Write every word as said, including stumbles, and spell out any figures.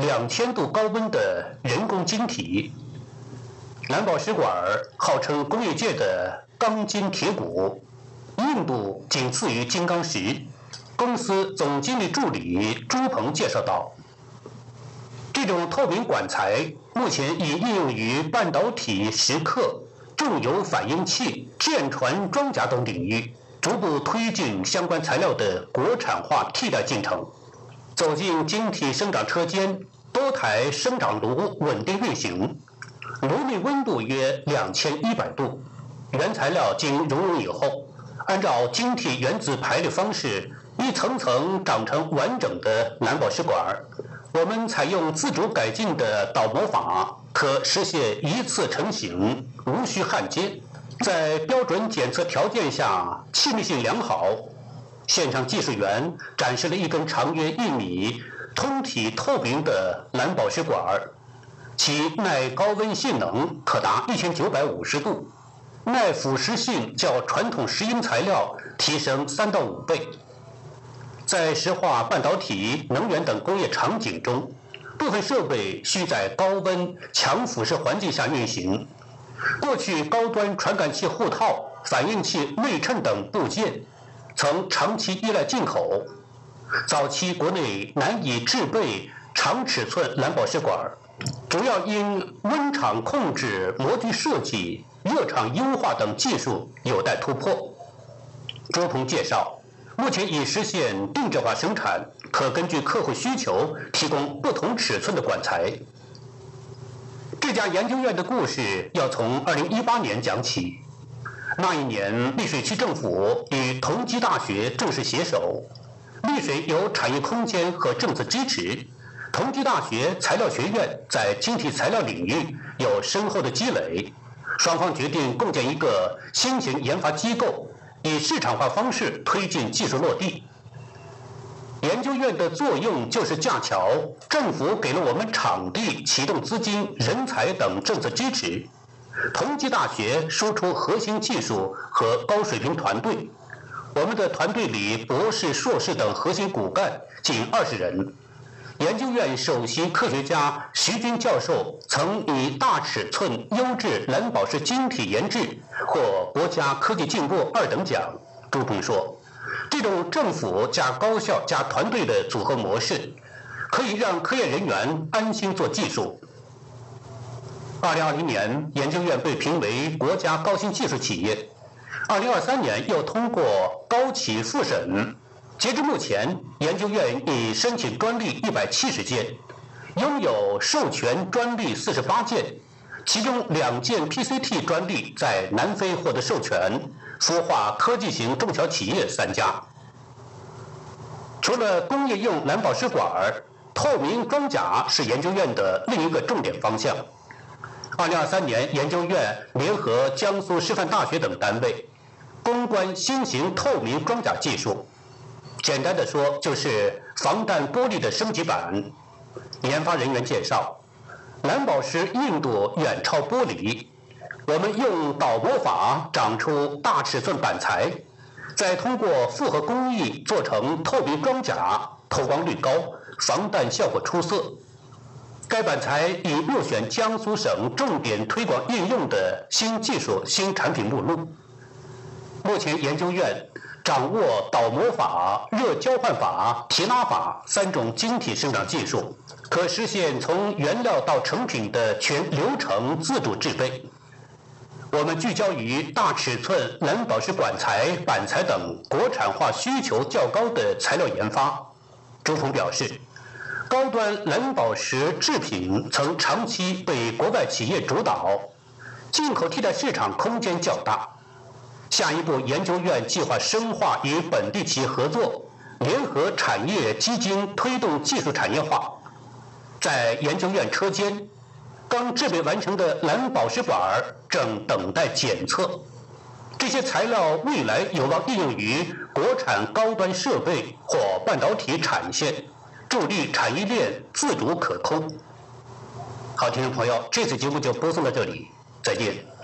两千度高温的人工晶体。蓝宝石管号称工业界的钢筋铁骨，硬度仅次于金刚石。公司总经理助理朱鹏介绍道，这种透明管材目前已应用于半导体蚀刻、重油反应器、舰船装甲等领域，逐步推进相关材料的国产化替代进程。走进晶体生长车间，多台生长炉稳定运行，炉内温度约两千一百度。原材料经熔融以后，按照晶体原子排列方式，一层层长成完整的蓝宝石管。我们采用自主改进的倒模法，可实现一次成型，无需焊接。在标准检测条件下，气密性良好。现场技术员展示了一根长约一米、通体透明的蓝宝石管，其耐高温性能可达一千九百五十度，耐腐蚀性较传统石英材料提升三到五倍。在石化、半导体、能源等工业场景中，部分设备需在高温、强腐蚀环境下运行。过去高端传感器护套、反应器内衬等部件曾长期依赖进口，早期国内难以制备长尺寸蓝宝石管，主要因温场控制、模具设计、热场优化等技术有待突破。朱鹏介绍，目前已实现定制化生产，可根据客户需求提供不同尺寸的管材。这家研究院的故事要从二零一八年讲起。那一年，溧水区政府与同济大学正式携手，溧水有产业空间和政策支持，同济大学材料学院在晶体材料领域有深厚的积累，双方决定构建一个新型研发机构，以市场化方式推进技术落地。研究院的作用就是架桥，政府给了我们场地、启动资金、人才等政策支持。同济大学输出核心技术和高水平团队，我们的团队里博士、硕士等核心骨干近二十人。研究院首席科学家徐军教授曾以大尺寸优质蓝宝石晶体研制获国家科技进步二等奖。朱鹏说，这种政府加高校加团队的组合模式，可以让科研人员安心做技术。二零二零年，研究院被评为国家高新技术企业。二零二三年又通过高企复审。截至目前，研究院已申请专利一百七十件，拥有授权专利四十八件，其中两件 P C T 专利在南非获得授权，孵化科技型中小企业三家。除了工业用蓝宝石管，透明装甲是研究院的另一个重点方向。二零二三年，研究院联合江苏师范大学等单位，攻关新型透明装甲技术。简单的说，就是防弹玻璃的升级版。研发人员介绍，蓝宝石硬度远超玻璃，我们用倒模法长出大尺寸板材，再通过复合工艺做成透明装甲，透光率高，防弹效果出色。该板材已入选江苏省重点推广应用的新技术新产品目录。目前研究院掌握倒模法、热交换法、提拉法三种晶体生长技术，可实现从原料到成品的全流程自主制备。我们聚焦于大尺寸蓝宝石管材、板材等国产化需求较高的材料研发。朱鹏表示，高端蓝宝石制品曾长期被国外企业主导，进口替代市场空间较大。下一步，研究院计划深化与本地企业合作，联合产业基金推动技术产业化。在研究院车间，刚制备完成的蓝宝石管正等待检测。这些材料未来有望应用于国产高端设备或半导体产线，助力产业链自主可控。好，听众朋友，这次节目就播送到这里，再见。